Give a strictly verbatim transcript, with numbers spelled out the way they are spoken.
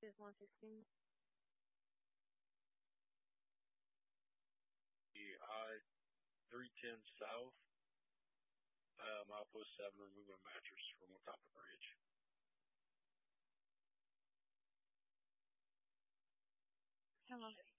is one sixteen. I three ten south. Um, Outpost seven, removing a mattress from on top of the bridge. Hello.